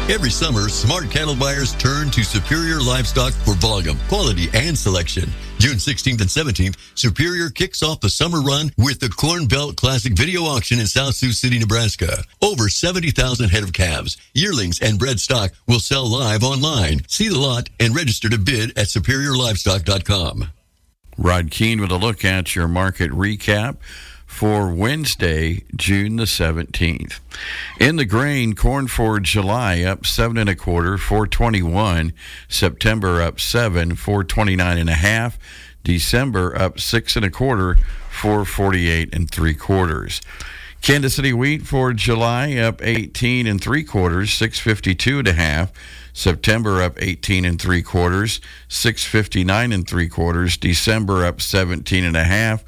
Every summer, smart cattle buyers turn to Superior Livestock for volume, quality, and selection. June 16th and 17th, Superior kicks off the summer run with the Corn Belt Classic Video Auction in South Sioux City, Nebraska. Over 70,000 head of calves, yearlings, and bred stock will sell live online. See the lot and register to bid at superiorlivestock.com. Rod Keene with a look at your market recap for Wednesday, June the 17th. In the grain, corn for July up 7 1/4, 421. September up 7, 429 1/2. December up 6 1/4, 448 3/4. Kansas City wheat for July up 18 3/4, 652 1/2. September up 18 3/4, 659 3/4. December up 17 1/2.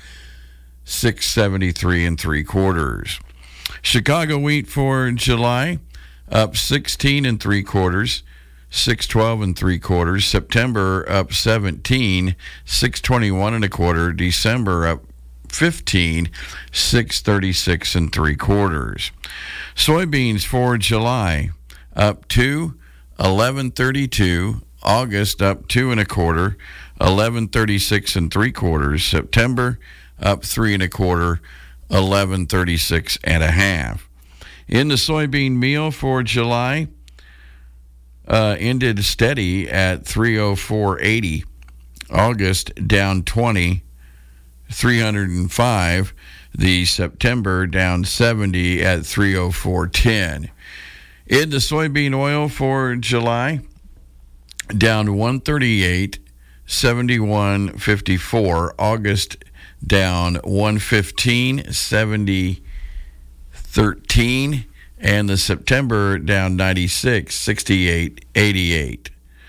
673 3/4. Chicago wheat for July up 16 3/4, 612 3/4. September up 17, 621 1/4. December up 15, 636 3/4. Soybeans for July up 2, 1132. August up 2 1/4, 1136 3/4. September up 3 1/4, 1136 1/2. In the soybean meal for July, ended steady at 304.80. August down 20, 305. The September down 70 at 304.10. In the soybean oil for July, down 138, 71.54. August down 115, 70.13, and the September down 96, 68.88.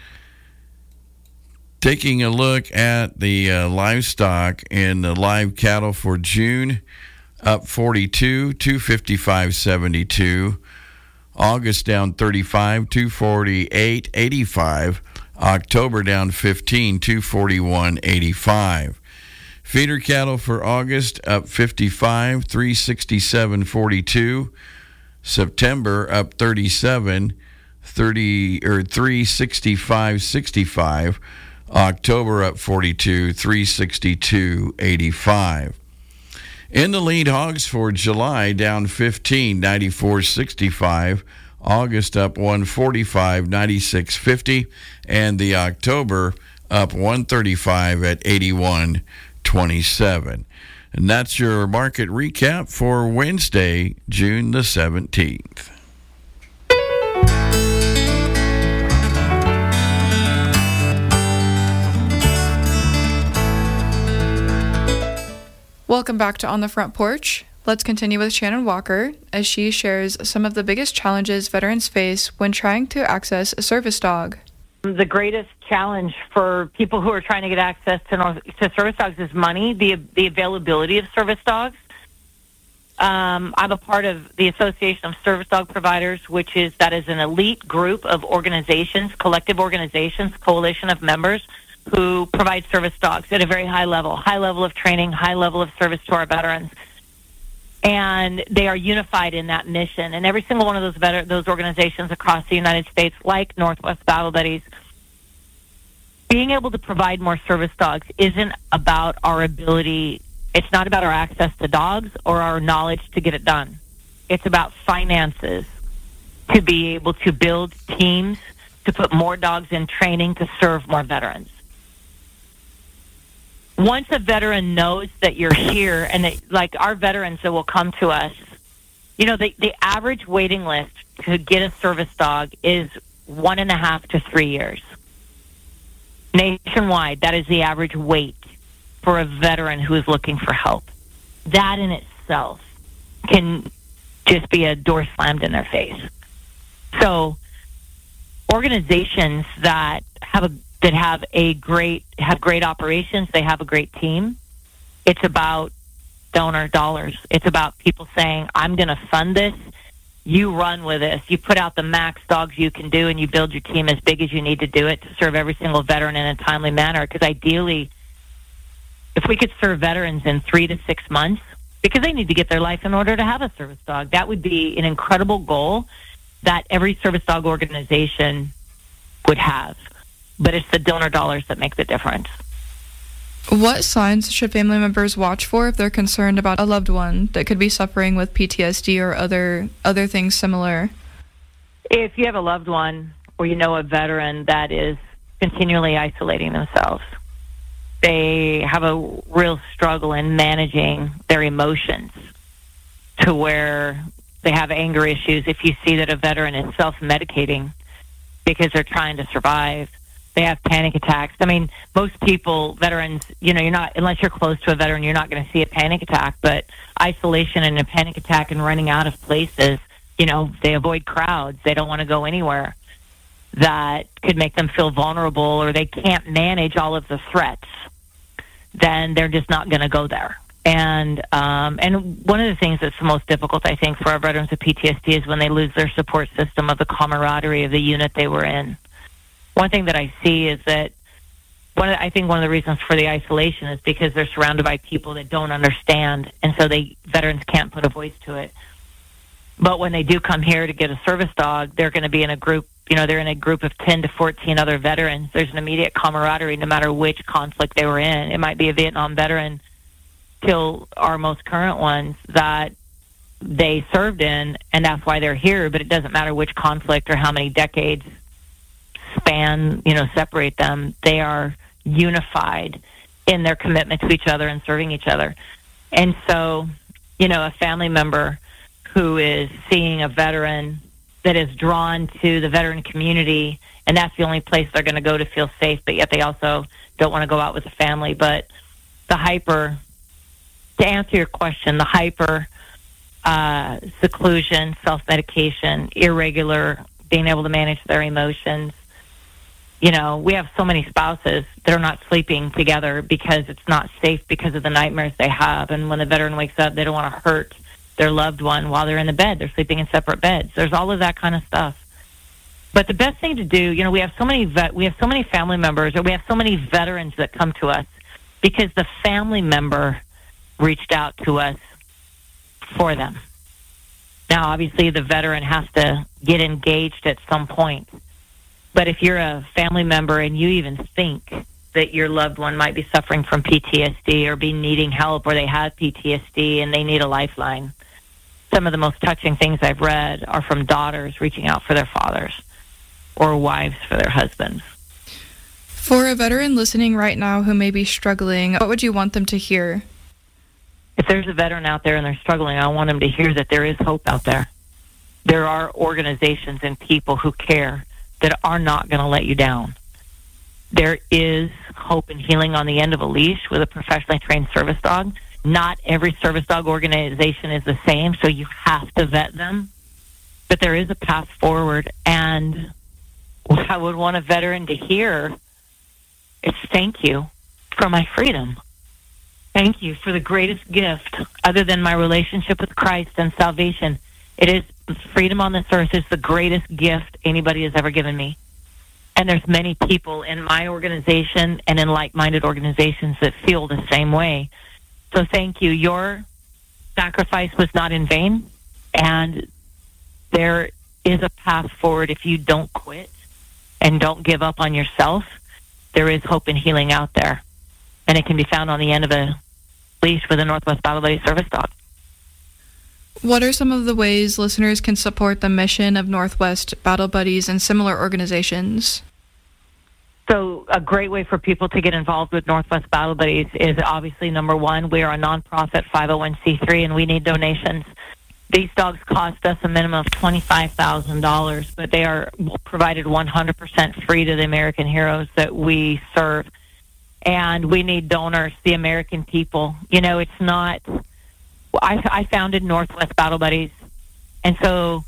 Taking a look at the livestock in the live cattle for June, up 42, 255.72. August down 35, 248.85. October down 15, 241.85. Feeder cattle for August up 55, 367.42. September up 37, 365.65. October up 42, 362.85. In the lean hogs for July, down 15, 94.65. August up 145, 96.50. And the October up 135 at 81.27. And that's your market recap for Wednesday, June the 17th. Welcome back to On the Front Porch. Let's continue with Shannon Walker as she shares some of the biggest challenges veterans face when trying to access a service dog. The greatest challenge for people who are trying to get access to service dogs is money, the availability of service dogs. I'm a part of the Association of Service Dog Providers, that is an elite group of organizations, collective organizations, coalition of members who provide service dogs at a very high level of training, high level of service to our veterans. And they are unified in that mission. And every single one of those organizations across the United States, like Northwest Battle Buddies, being able to provide more service dogs isn't about our ability. It's not about our access to dogs or our knowledge to get it done. It's about finances to be able to build teams, to put more dogs in training to serve more veterans. Once a veteran knows that you're here, and like our veterans that will come to us, the average waiting list to get a service dog is 1.5 to 3 years. Nationwide, that is the average wait for a veteran who is looking for help. That in itself can just be a door slammed in their face. So organizations that have great operations, they have a great team. It's about donor dollars. It's about people saying, I'm going to fund this. You run with this. You put out the max dogs you can do, and you build your team as big as you need to do it to serve every single veteran in a timely manner. Because ideally, if we could serve veterans in 3 to 6 months, because they need to get their life in order to have a service dog, that would be an incredible goal. that every service dog organization would have. But it's the donor dollars that make the difference. What signs should family members watch for if they're concerned about a loved one that could be suffering with PTSD or other things similar? If you have a loved one or you know a veteran that is continually isolating themselves, they have a real struggle in managing their emotions to where they have anger issues. If you see that a veteran is self-medicating because they're trying to survive, they have panic attacks. I mean, most people, veterans, you're not, unless you're close to a veteran, you're not going to see a panic attack. But isolation and a panic attack and running out of places, they avoid crowds. They don't want to go anywhere. That could make them feel vulnerable, or they can't manage all of the threats. Then they're just not going to go there. And one of the things that's the most difficult, I think, for our veterans with PTSD is when they lose their support system of the camaraderie of the unit they were in. One thing that I see is that I think one of the reasons for the isolation is because they're surrounded by people that don't understand, and so veterans can't put a voice to it. But when they do come here to get a service dog, they're going to be in a group. They're in a group of 10 to 14 other veterans. There's an immediate camaraderie no matter which conflict they were in. It might be a Vietnam veteran till our most current ones that they served in, and that's why they're here. But it doesn't matter which conflict or how many decades separate them. They are unified in their commitment to each other and serving each other. And so, a family member who is seeing a veteran that is drawn to the veteran community, and that's the only place they're going to go to feel safe, but yet they also don't want to go out with the family. But to answer your question, the hyper seclusion, self-medication, irregular, being able to manage their emotions. We have so many spouses that are not sleeping together because it's not safe because of the nightmares they have. And when the veteran wakes up, they don't want to hurt their loved one while they're in the bed. They're sleeping in separate beds. There's all of that kind of stuff. But the best thing to do, we have so many family members, or we have so many veterans that come to us because the family member reached out to us for them. Now, obviously, the veteran has to get engaged at some point. But if you're a family member and you even think that your loved one might be suffering from PTSD or be needing help, or they have PTSD and they need a lifeline, some of the most touching things I've read are from daughters reaching out for their fathers or wives for their husbands. For a veteran listening right now who may be struggling, what would you want them to hear? If there's a veteran out there and they're struggling, I want them to hear that there is hope out there. There are organizations and people who care that are not going to let you down. There is hope and healing on the end of a leash with a professionally trained service dog. Not every service dog organization is the same, so you have to vet them. But there is a path forward, and what I would want a veteran to hear is thank you for my freedom. Thank you for the greatest gift other than my relationship with Christ and salvation. It is freedom on this earth is the greatest gift anybody has ever given me. And there's many people in my organization and in like-minded organizations that feel the same way. So thank you. Your sacrifice was not in vain, and there is a path forward if you don't quit and don't give up on yourself. There is hope and healing out there, and it can be found on the end of a leash with a Northwest Battle Buddy service dog. What are some of the ways listeners can support the mission of Northwest Battle Buddies and similar organizations? So a great way for people to get involved with Northwest Battle Buddies is obviously, number one, we are a nonprofit 501c3 and we need donations. These dogs cost us a minimum of $25,000, but they are provided 100% free to the American heroes that we serve. And we need donors, the American people. It's not... I founded Northwest Battle Buddies, and so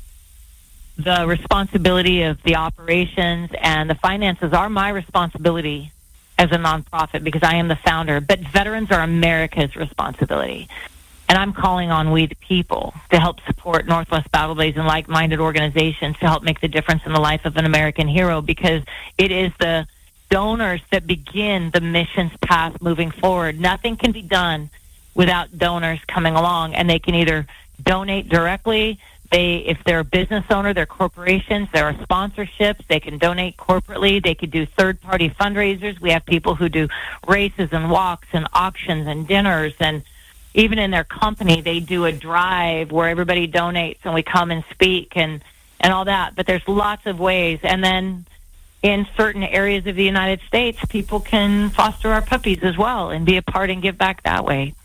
the responsibility of the operations and the finances are my responsibility as a nonprofit because I am the founder, but veterans are America's responsibility. And I'm calling on we the people to help support Northwest Battle Buddies and like-minded organizations to help make the difference in the life of an American hero, because it is the donors that begin the mission's path moving forward. Nothing can be done without donors coming along, and they can either donate directly, if they're a business owner, they're corporations, there are sponsorships, they can donate corporately, they could do third-party fundraisers. We have people who do races and walks and auctions and dinners, and even in their company, they do a drive where everybody donates and we come and speak and all that. But there's lots of ways. And then in certain areas of the United States, people can foster our puppies as well and be a part and give back that way.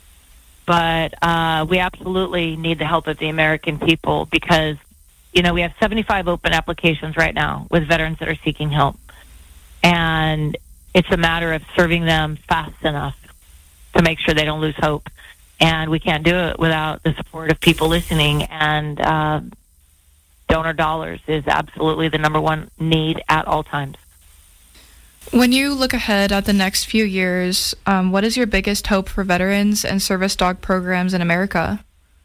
But we absolutely need the help of the American people because, you know, we have 75 open applications right now with veterans that are seeking help. And it's a matter of serving them fast enough to make sure they don't lose hope. And we can't do it without the support of people listening. And donor dollars is absolutely the number one need at all times. When you look ahead at the next few years, what is your biggest hope for veterans and service dog programs in America?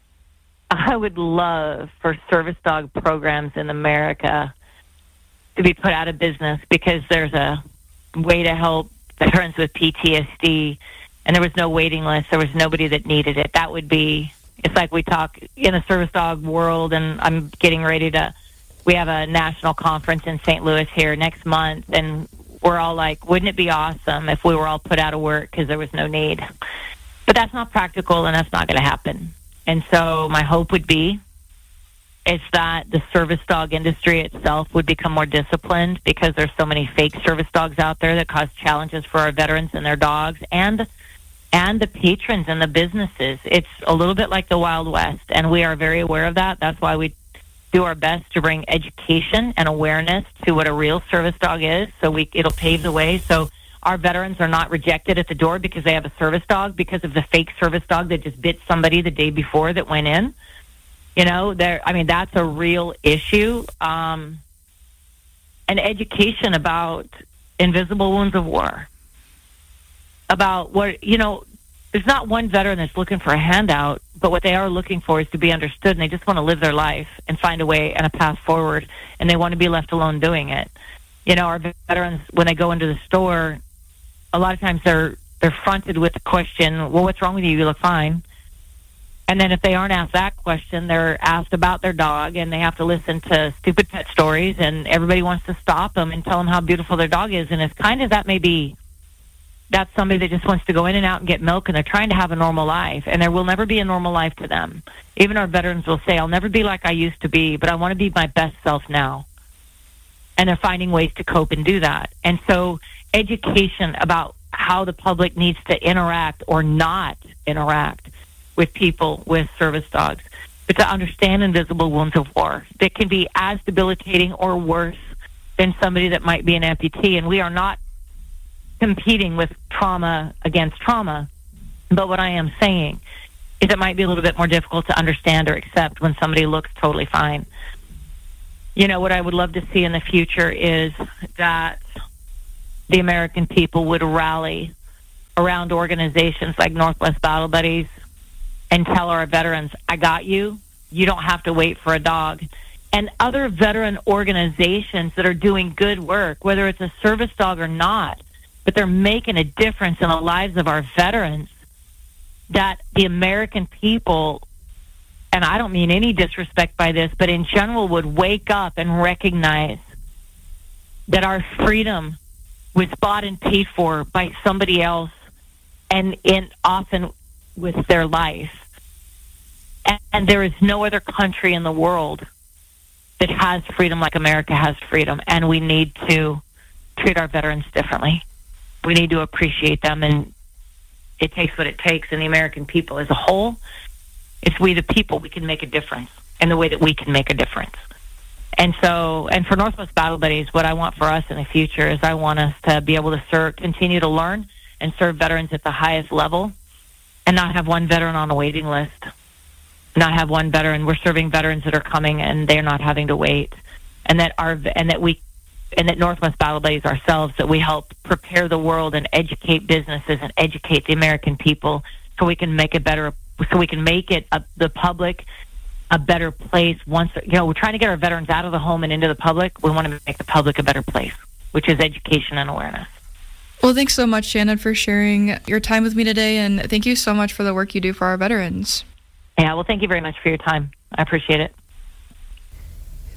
I would love for service dog programs in America to be put out of business because there's a way to help veterans with PTSD, and there was no waiting list. There was nobody that needed it. That would be, it's like we talk in the service dog world, and I'm getting ready to, we have a national conference in St. Louis here next month, and we're all like, wouldn't it be awesome if we were all put out of work because there was no need? But that's not practical, and that's not going to happen. And so my hope would be is that the service dog industry itself would become more disciplined because there's so many fake service dogs out there that cause challenges for our veterans and their dogs and the patrons and the businesses. It's a little bit like the Wild West, and we are very aware of that. That's why we do our best to bring education and awareness to what a real service dog is, so it'll pave the way so our veterans are not rejected at the door because they have a service dog because of the fake service dog that just bit somebody the day before that went in. You know, that's a real issue. And education about invisible wounds of war. About what, you know, there's not one veteran that's looking for a handout, but what they are looking for is to be understood, and they just want to live their life and find a way and a path forward, and they want to be left alone doing it. You know, our veterans, when they go into the store, a lot of times they're fronted with the question, well, what's wrong with you? You look fine. And then if they aren't asked that question, they're asked about their dog, and they have to listen to stupid pet stories, and everybody wants to stop them and tell them how beautiful their dog is. And as kind as that may be, that's somebody that just wants to go in and out and get milk, and they're trying to have a normal life, and there will never be a normal life to them. Even our veterans will say, I'll never be like I used to be, but I want to be my best self now. And they're finding ways to cope and do that. And so education about how the public needs to interact or not interact with people with service dogs, but to understand invisible wounds of war that can be as debilitating or worse than somebody that might be an amputee. And we are not competing with trauma against trauma, but what I am saying is it might be a little bit more difficult to understand or accept when somebody looks totally fine. You know, what I would love to see in the future is that the American people would rally around organizations like Northwest Battle Buddies and tell our veterans, I got you. You don't have to wait for a dog. And other veteran organizations that are doing good work, whether it's a service dog or not, but they're making a difference in the lives of our veterans, that the American people, and I don't mean any disrespect by this, but in general would wake up and recognize that our freedom was bought and paid for by somebody else, and often with their life. And there is no other country in the world that has freedom like America has freedom, and we need to treat our veterans differently. We need to appreciate them, and it takes what it takes. And the American people as a whole, it's we the people, we can make a difference in the way that we can make a difference. And so, and for Northwest Battle Buddies, what I want for us in the future is I want us to be able to continue to learn and serve veterans at the highest level, and not have one veteran on a waiting list. Not have one veteran. We're serving veterans that are coming and they're not having to wait, and that Northwest Battle Buddies ourselves, that we help prepare the world and educate businesses and educate the American people, so we can make the public a better place. Once, you know, we're trying to get our veterans out of the home and into the public. We want to make the public a better place, which is education and awareness. Well, thanks so much, Shannon, for sharing your time with me today, and thank you so much for the work you do for our veterans. Yeah, well, thank you very much for your time. I appreciate it.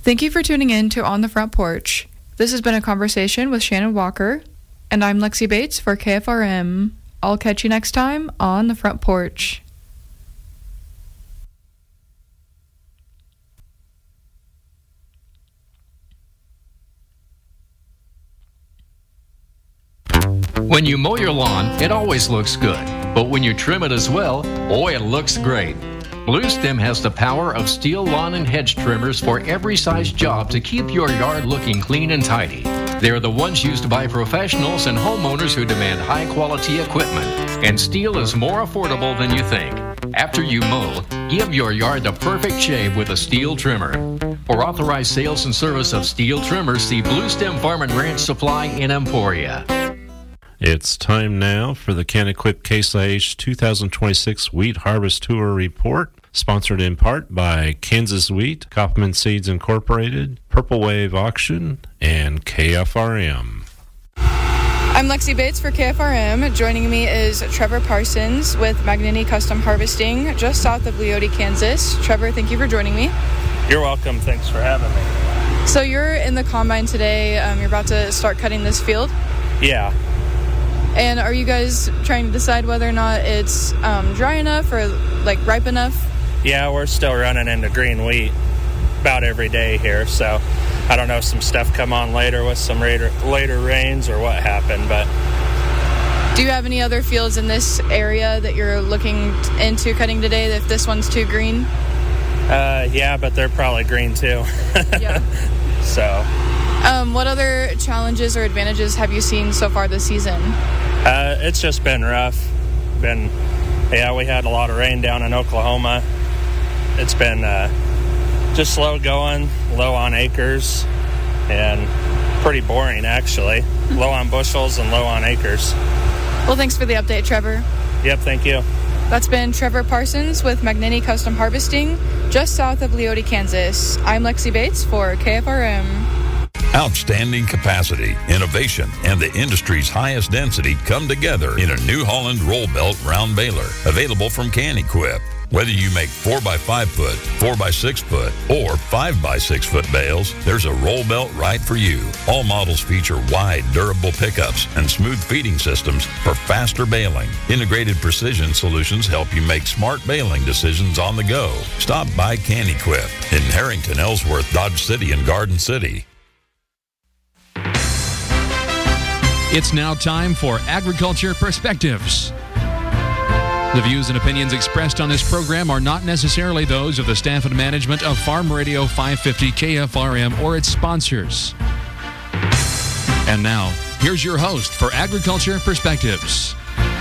Thank you for tuning in to On the Front Porch. This has been a conversation with Shannon Walker, and I'm Lexi Bates for KFRM. I'll catch you next time on the Front Porch. When you mow your lawn, it always looks good. But when you trim it as well, boy, it looks great. Blue Stem has the power of steel lawn and hedge trimmers for every size job to keep your yard looking clean and tidy. They are the ones used by professionals and homeowners who demand high-quality equipment. And steel is more affordable than you think. After you mow, give your yard the perfect shave with a steel trimmer. For authorized sales and service of steel trimmers, see Blue Stem Farm and Ranch Supply in Emporia. It's time now for the Can-Equip Case IH 2026 Wheat Harvest Tour Report, sponsored in part by Kansas Wheat, Kaufman Seeds Incorporated, Purple Wave Auction, and KFRM. I'm Lexi Bates for KFRM. Joining me is Trevor Parsons with Magnini Custom Harvesting, just south of Leoti, Kansas. Trevor, thank you for joining me. You're welcome. Thanks for having me. So you're in the combine today. You're about to start cutting this field. Yeah. And are you guys trying to decide whether or not it's dry enough or like ripe enough? Yeah, we're still running into green wheat about every day here. So I don't know if some stuff come on later with some later rains or what happened. But do you have any other fields in this area that you're looking into cutting today if this one's too green? Yeah, but they're probably green too. Yeah. So. What other challenges or advantages have you seen so far this season? It's just been rough. We had a lot of rain down in Oklahoma. It's been just slow going, low on acres, and pretty boring actually. Low on bushels and low on acres. Well, thanks for the update, Trevor. Yep, thank you. That's been Trevor Parsons with Magnini Custom Harvesting, just south of Leoti, Kansas. I'm Lexi Bates for KFRM. Outstanding capacity, innovation, and the industry's highest density come together in a New Holland roll belt round baler, available from Can-Equip. Whether you make 4x5 foot, 4x6 foot, or 5x6 foot bales, there's a roll belt right for you. All models feature wide, durable pickups and smooth feeding systems for faster baling. Integrated precision solutions help you make smart baling decisions on the go. Stop by Can-Equip in Harrington, Ellsworth, Dodge City, and Garden City. It's now time for Agriculture Perspectives. The views and opinions expressed on this program are not necessarily those of the staff and management of Farm Radio 550 KFRM or its sponsors. And now, here's your host for Agriculture Perspectives.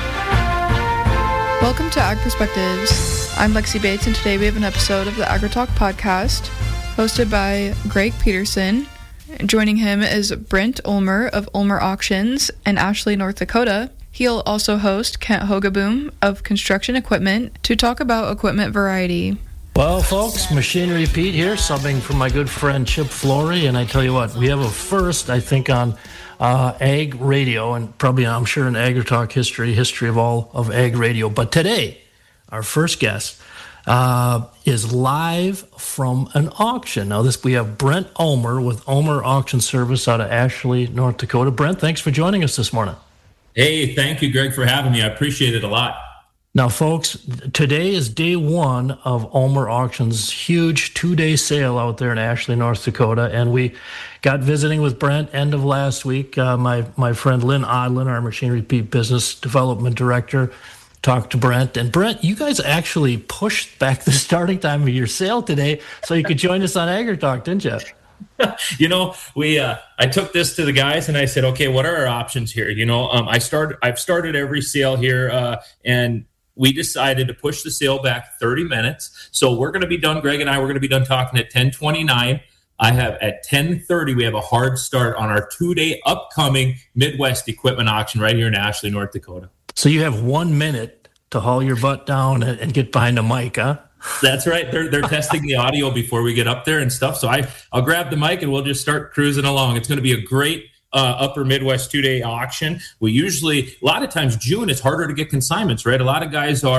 Welcome to Ag Perspectives. I'm Lexi Bates, and today we have an episode of the AgriTalk podcast hosted by Greg Peterson. Joining him is Brent Ulmer of Ulmer Auctions in Ashley, North Dakota. He'll also host Kent Hogaboom of Construction Equipment to talk about equipment variety. Well, folks, Machinery Pete here, subbing for my good friend Chip Flory, and I tell you what, we have a first, I think, on ag radio, and probably, I'm sure, in AgriTalk history of all of ag radio. But today, our first guest is live from an auction. Now, we have Brent Ulmer with Ulmer Auction Service out of Ashley, North Dakota. Brent, thanks for joining us this morning. Hey, thank you, Greg, for having me. I appreciate it a lot. Now, folks, today is day one of Ulmer Auction's huge 2-day sale out there in Ashley, North Dakota, and we got visiting with Brent end of last week. My friend Lynn Odlin, our Machinery Pete Business Development Director, talked to Brent. And Brent, you guys actually pushed back the starting time of your sale today so you could join us on AgriTalk, didn't you? You know, I took this to the guys and I said, okay, what are our options here? You know, I've started every sale here, and we decided to push the sale back 30 minutes. So we're going to be done, Greg and I, we're going to be done talking at 10:29. I have at 10:30, we have a hard start on our 2-day upcoming Midwest equipment auction right here in Ashley, North Dakota. So you have 1 minute to haul your butt down and get behind the mic, huh? That's right. They're testing the audio before we get up there and stuff. So I'll grab the mic and we'll just start cruising along. It's going to be a great upper Midwest 2-day auction. We usually, a lot of times June, it's harder to get consignments, right? A lot of guys are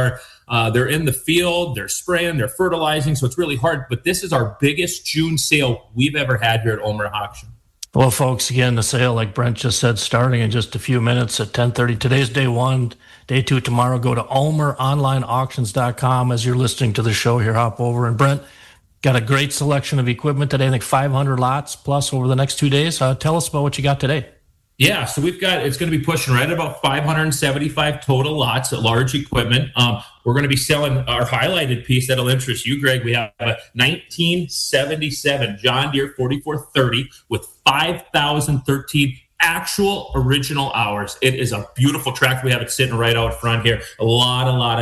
They're in the field, they're spraying, they're fertilizing, so it's really hard. But this is our biggest June sale we've ever had here at Ulmer Auction. Well, folks, again, the sale, like Brent just said, starting in just a few minutes at 10:30. Today's day one, day two tomorrow. Go to ulmeronlineauctions.com as you're listening to the show here. Hop over. And Brent, got a great selection of equipment today. I think 500 lots plus over the next 2 days. Tell us about what you got today. Yeah, so it's going to be pushing right at about 575 total lots of large equipment. We're going to be selling our highlighted piece that'll interest you, Greg. We have a 1977 John Deere 4430 with 5,013 actual original hours. It is a beautiful tractor. We have it sitting right out front here. A lot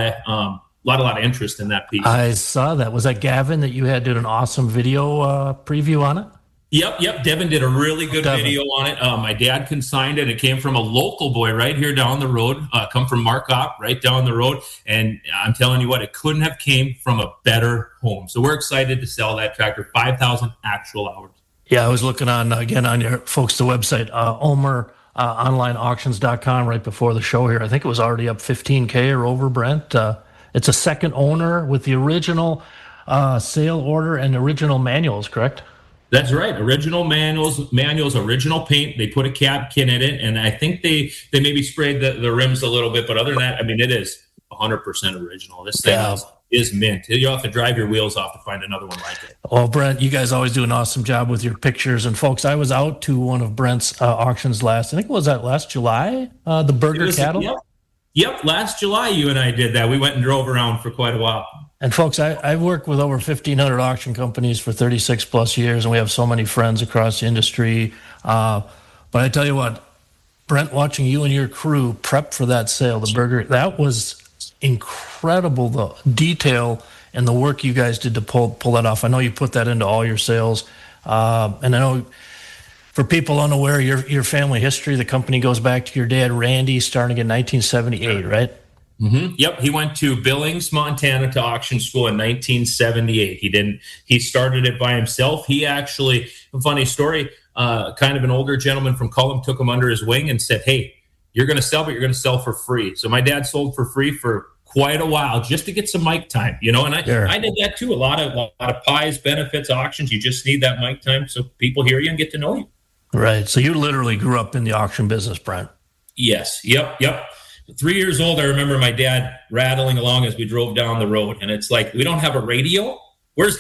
of interest in that piece. I saw that. Was that Gavin that you did an awesome video preview on it? Yep. Devin did a really good video on it. My dad consigned it. It came from a local boy right here down the road, come from Markop right down the road. And I'm telling you what, it couldn't have came from a better home. So we're excited to sell that tractor, 5,000 actual hours. Yeah, I was looking on your folks, the website, ulmeronlineauctions.com right before the show here. I think it was already up 15K or over, Brent. It's a second owner with the original sale order and original manuals, correct? That's right. Original manuals, original paint. They put a cab kit in it, and I think they maybe sprayed the rims a little bit. But other than that, I mean, it is 100% original. This thing is mint. You'll have to drive your wheels off to find another one like it. Well, Brent, you guys always do an awesome job with your pictures. And folks, I was out to one of Brent's auctions I think it was last July, the Burger Cattle. Yep, last July you and I did that. We went and drove around for quite a while. And folks, I've worked with over 1,500 auction companies for 36 plus years, and we have so many friends across the industry. But I tell you what, Brent, watching you and your crew prep for that sale, the burger, that was incredible, the detail and the work you guys did to pull that off. I know you put that into all your sales. And I know for people unaware, your family history, the company goes back to your dad, Randy, starting in 1978, right? Mm-hmm. Yep, he went to Billings, Montana to auction school in 1978. He started it by himself. He actually, a funny story, kind of an older gentleman from Cullum took him under his wing and said, hey, you're going to sell, but you're going to sell for free. So my dad sold for free for quite a while just to get some mic time, and I did that too. A lot of pies, benefits, auctions. You just need that mic time so people hear you and get to know you. Right. So you literally grew up in the auction business, Brent. Yes. Yep. 3 years old, I remember my dad rattling along as we drove down the road, and it's like, we don't have a radio? Where's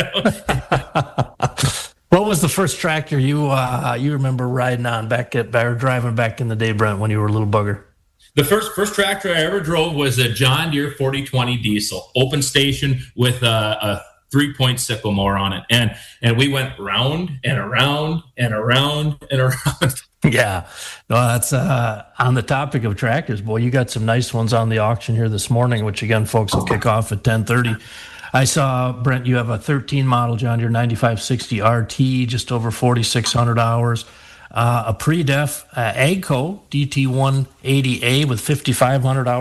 that? What was the first tractor you remember riding on driving back in the day, Brent, when you were a little bugger? The first tractor I ever drove was a John Deere 4020 diesel, open station with a 3-point sickle mower on it, and we went round and around and around and around. Yeah, no, that's on the topic of tractors. Boy, you got some nice ones on the auction here this morning, which again, folks, will kick off at 10:30. I saw, Brent, you have a 13 model John Deere 9560 RT, just over 4,600 hours. A pre-def AGCO DT180A with 5,500 hours.